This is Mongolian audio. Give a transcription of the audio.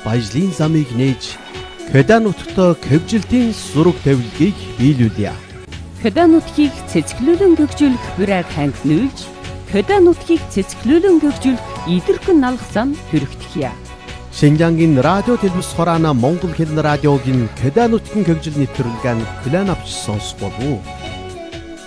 баяжлын замыг нээж Кёда нутагт кевжилтийн зураг тавилгыг биелүүлье. Кёда нутгийг цэцгэлүүлэн гөгжүүлэх бүрэг хангинуулж, Кёда нутгийг цэцгэлүүлэн гөгжүүлэх идэрхэн налах зам хүрэгдэхье. Шинжангийн радио телевиз хораана Монгол хэлний радиогийн Кёда нутгийн гөгжил нэвтрүүлгэн хүлээн авч сонсох болов уу?